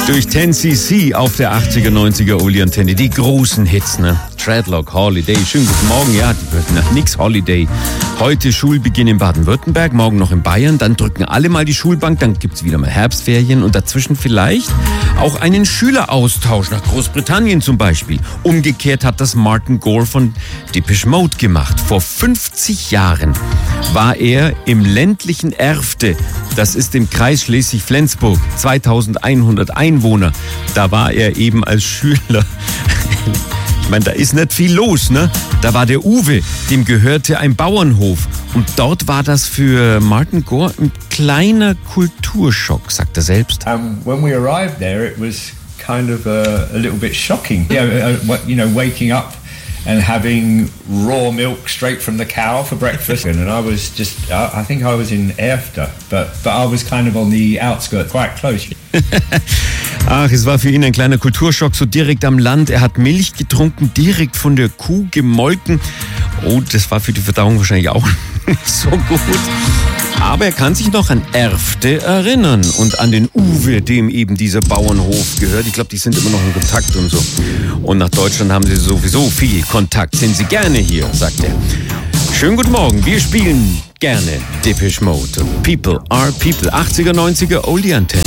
Durch 10cc auf der 80er, 90er Uli-Antenne. Die großen Hits, ne? Treadlock, Holiday. Schönen guten Morgen. Ja, die wird nach nix Holiday. Heute Schulbeginn in Baden-Württemberg, morgen noch in Bayern. Dann drücken alle mal die Schulbank. Dann gibt's wieder mal Herbstferien. Und dazwischen vielleicht auch einen Schüleraustausch nach Großbritannien zum Beispiel. Umgekehrt hat das Martin Gore von Depeche Mode gemacht. Vor 50 Jahren war er im ländlichen Erfte. Das ist im Kreis Schleswig-Flensburg. 2100 Einwohner. Da war er eben als Schüler. Ich meine, da ist nicht viel los, ne? Da war der Uwe, dem gehörte ein Bauernhof. Und dort war das für Martin Gore ein kleiner Kulturschock, sagt er selbst. When we arrived there, it was kind of a little bit shocking. Waking up and having raw milk straight from the cow for breakfast. And I was I think I was in Erfter, but I was kind of on the outskirts, quite close. Ach, es war für ihn ein kleiner Kulturschock, so direkt am Land. Er hat Milch getrunken, direkt von der Kuh gemolken. Oh, das war für die Verdauung wahrscheinlich auch nicht so gut. Aber er kann sich noch an Erfte erinnern und an den Uwe, dem eben dieser Bauernhof gehört. Ich glaube, die sind immer noch in Kontakt und so. Und nach Deutschland haben sie sowieso viel Kontakt. Sind sie gerne hier, sagt er. Schönen guten Morgen, wir spielen gerne Depeche Mode. People are people. 80er, 90er, Oldie Antenne.